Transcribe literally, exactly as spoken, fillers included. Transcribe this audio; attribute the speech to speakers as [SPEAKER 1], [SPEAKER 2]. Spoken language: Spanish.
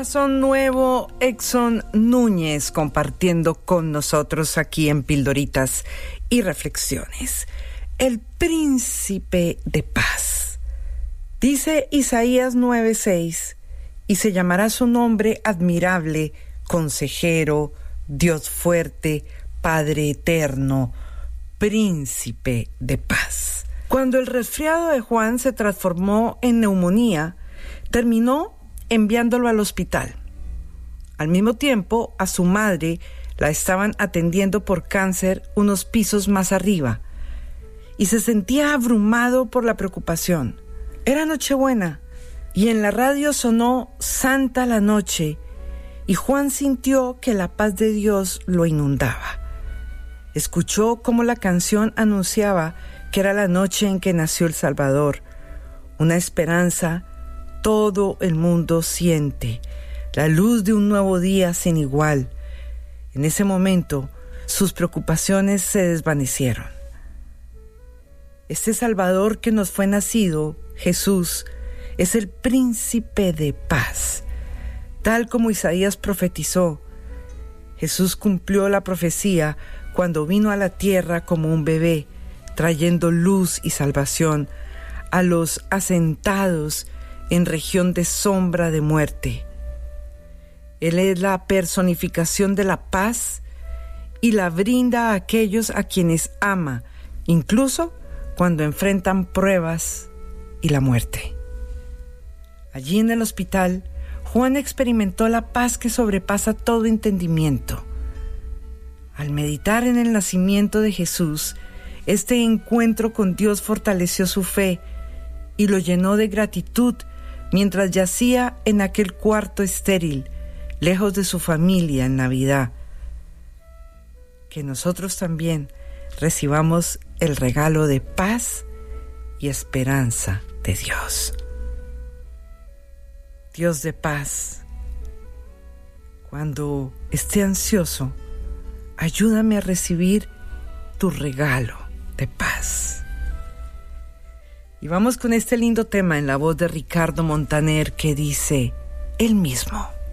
[SPEAKER 1] corazón nuevo, Exxon Núñez, compartiendo con nosotros aquí en Pildoritas y Reflexiones. El príncipe de paz. Dice Isaías nueve seis, y se llamará su nombre admirable, consejero, Dios fuerte, Padre eterno, príncipe de paz. Cuando el resfriado de Juan se transformó en neumonía, terminó enviándolo al hospital. Al mismo tiempo, a su madre la estaban atendiendo por cáncer unos pisos más arriba, y se sentía abrumado por la preocupación. Era Nochebuena, y en la radio sonó Santa la Noche, y Juan sintió que la paz de Dios lo inundaba. Escuchó cómo la canción anunciaba que era la noche en que nació el Salvador, una esperanza todo el mundo siente, la luz de un nuevo día sin igual. En ese momento, sus preocupaciones se desvanecieron. Este Salvador que nos fue nacido, Jesús, es el príncipe de paz. Tal como Isaías profetizó, Jesús cumplió la profecía cuando vino a la tierra como un bebé, trayendo luz y salvación a los asentados en región de sombra de muerte. Él es la personificación de la paz y la brinda a aquellos a quienes ama, incluso cuando enfrentan pruebas y la muerte. Allí en el hospital, Juan experimentó la paz que sobrepasa todo entendimiento. Al meditar en el nacimiento de Jesús, este encuentro con Dios fortaleció su fe y lo llenó de gratitud mientras yacía en aquel cuarto estéril, lejos de su familia en Navidad. Que nosotros también recibamos el regalo de paz y esperanza de Dios. Dios de paz, cuando esté ansioso, ayúdame a recibir tu regalo de paz. Y vamos con este lindo tema en la voz de Ricardo Montaner que dice, él mismo.